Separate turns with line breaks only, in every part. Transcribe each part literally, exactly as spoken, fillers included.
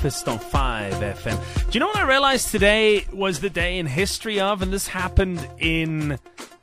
Breakfast on five F M. Do you know what I realized today was the day in history of, and this happened in,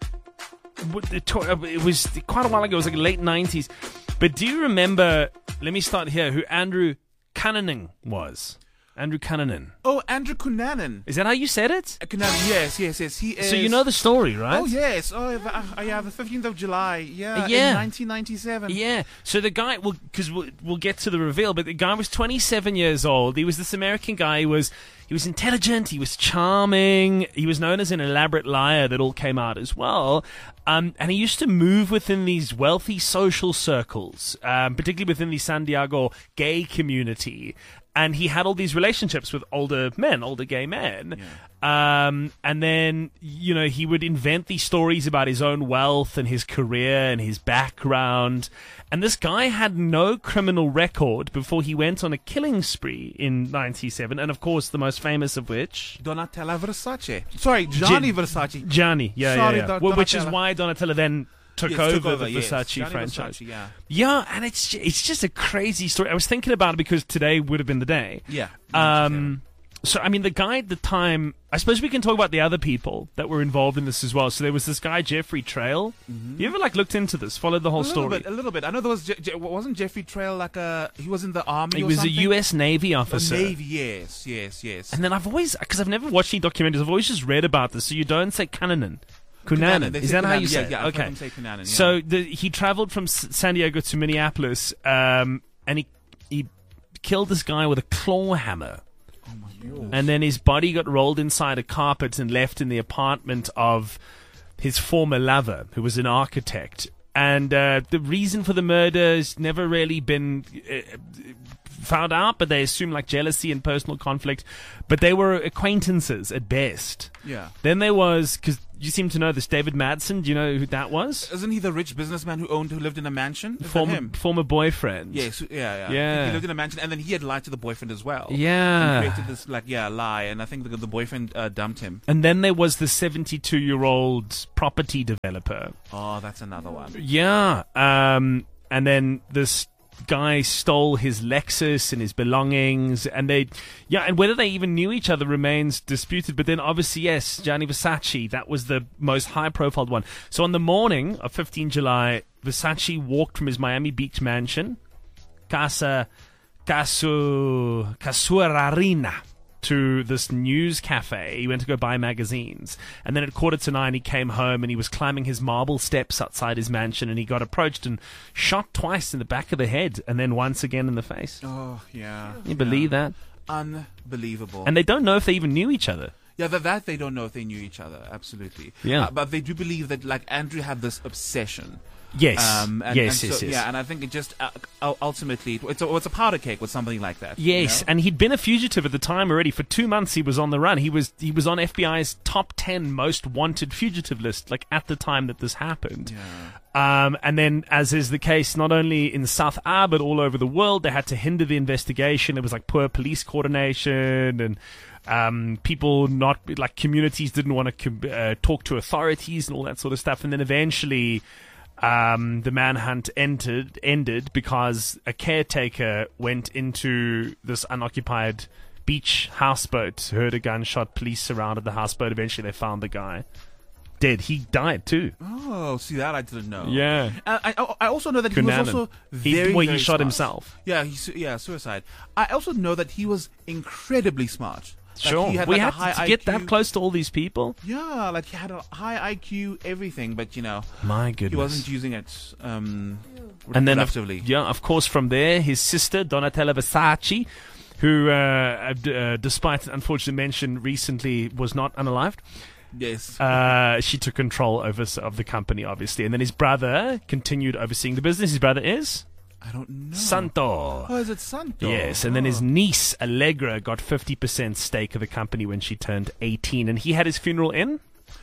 it was quite a while ago, it was like late nineties. But do you remember, let me start here, who Andrew Cunanan was? Andrew Cunanan.
Oh, Andrew Cunanan.
Is that how you said it?
Uh, Cunanan, yes, yes, yes. He is.
So you know the story, right?
Oh, yes. Oh, the, uh, yeah, the fifteenth of July. Yeah,
yeah.
in nineteen ninety-seven.
Yeah. So the guy, well, because we'll, we'll get to the reveal, but the guy was twenty-seven years old. He was this American guy. He was he was intelligent. He was charming. He was known as an elaborate liar that all came out as well. Um, and he used to move within these wealthy social circles, um, particularly within the San Diego gay community. And he had all these relationships with older men, older gay men. Yeah. Um, and then, you know, he would invent these stories about his own wealth and his career and his background. And this guy had no criminal record before he went on a killing spree in ninety-seven. And, of course, the most famous of which...
Donatella Versace. Sorry, Gianni
G-
Versace.
Gianni, yeah,
Sorry,
yeah, yeah.
Don-
Which is why Donatella then... Took,
yes,
over
took over
the
yes.
Versace
Gianni
franchise.
Versace, yeah.
yeah, and it's it's just a crazy story. I was thinking about it because today would have been the day.
Yeah.
Um. So I mean, the guy at the time. I suppose we can talk about the other people that were involved in this as well. So there was this guy Jeffrey Trail. Mm-hmm. You ever like looked into this? Followed the whole
a little
story?
Bit, a little bit. I know there was. Je- Je- wasn't Jeffrey Trail like a? He was in the army.
He
or
was
something?
a U S Navy officer.
A Navy, yes, yes, yes.
And then I've always, because I've never watched any documentaries, I've always just read about this. So you don't say Cunanan. Cunanan. Is that
Cunanan.
how you say
yeah,
it?
yeah,
okay.
Say Cunanan, yeah.
So the, he traveled from S- San Diego to Minneapolis, um, and he he killed this guy with a claw hammer.
Oh my God.
And then his body got rolled inside a carpet and left in the apartment of his former lover, who was an architect. And uh, the reason for the murder has never really been uh, found out, but they assume like jealousy and personal conflict. But they were acquaintances at best.
Yeah.
Then there was, because you seem to know this, David Madsen. Do you know who that was?
Isn't he the rich businessman who owned, who lived in a mansion? Is that
Former
him?
former boyfriend.
Yes, yeah, yeah.
Yeah.
He lived in a mansion, and then he had lied to the boyfriend as well.
Yeah.
He created this, like, yeah, lie, and I think the, the boyfriend uh, dumped him.
And then there was the seventy-two-year-old property developer.
Oh, that's another one.
Yeah. Um, and then this guy stole his Lexus and his belongings, and they, yeah, and whether they even knew each other remains disputed. But then, obviously, yes, Gianni Versace, that was the most high-profile one. So on the morning of fifteenth of July, Versace walked from his Miami Beach mansion, Casa Casu Casuarina, to this news cafe. He went to go buy magazines, and then at quarter to nine he came home and he was climbing his marble steps outside his mansion, and he got approached and shot twice in the back of the head and then once again in the face.
Oh, yeah.
Can you believe
yeah.
that?
Unbelievable.
And they don't know if they even knew each other.
Yeah, that, that they don't know if they knew each other. Absolutely.
Yeah.
Uh, but they do believe that, like, Andrew had this obsession.
Yes.
Um, and,
yes,
and
yes,
so,
yes.
Yeah, and I think it just uh, ultimately it's a, it's a powder cake with something like that.
Yes,
you know?
and he'd been a fugitive at the time already. For two months he was on the run. He was he was on F B I's top ten most wanted fugitive list, like at the time that this happened.
Yeah.
Um, and then, as is the case not only in South A but all over the world, they had to hinder the investigation. It was like poor police coordination, and um, people not like communities didn't want to com- uh, talk to authorities and all that sort of stuff. And then eventually, Um, the manhunt entered, ended because a caretaker went into this unoccupied beach houseboat, heard a gunshot, police surrounded the houseboat. Eventually they found the guy dead. He died too.
Oh, see that I didn't know.
Yeah.
Uh, I I also know that he
Cunanan.
was also
He,
very
well, he
very
shot
smart.
himself.
Yeah, he, su- yeah, suicide. I also know that he was incredibly smart. Like,
Sure.
he had,
we
like, a
had
high
to, to get
I Q.
that close to all these people.
Yeah, like he had a high I Q, everything, but you know,
My goodness.
he wasn't using it um,
And then, of,
productively.
yeah, of course, from there, his sister, Donatella Versace, who, uh, d- uh, despite an unfortunate mention recently, was not unalived.
Yes.
Uh, she took control over of the company, obviously. And then his brother continued overseeing the business. His brother is?
I don't know.
Santo.
Oh, is it Santo?
Yes, and then his
Oh.
niece, Allegra, got fifty percent stake of the company when she turned eighteen. And he had his funeral in?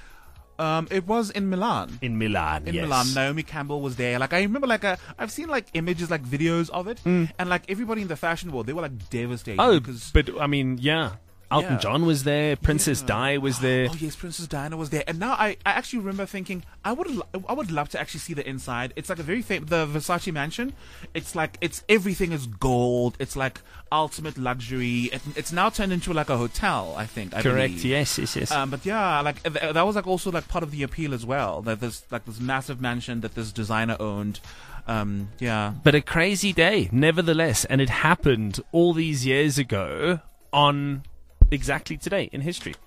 Um, it was in Milan.
In Milan,
In
yes.
Milan, Naomi Campbell was there. Like I remember, like uh, I've seen like images, like videos of it,
Mm.
and like everybody in the fashion world, they were like devastated.
Oh,
because
but, I mean, yeah. Elton
Yeah.
John was there. Princess
Yeah.
Di was there.
Oh yes, Princess Diana was there, and now I, I actually remember thinking I would lo- I would love to actually see the inside. It's like a very famous the Versace mansion. It's like it's everything is gold. It's like ultimate luxury. It, it's now turned into like a hotel. I think. I
Correct.
believe.
Yes. Yes. Yes.
Um, but yeah, like th- that was like also like part of the appeal as well. That there's like this massive mansion that this designer owned. Um, yeah.
But a crazy day, nevertheless, and it happened all these years ago on exactly today in history.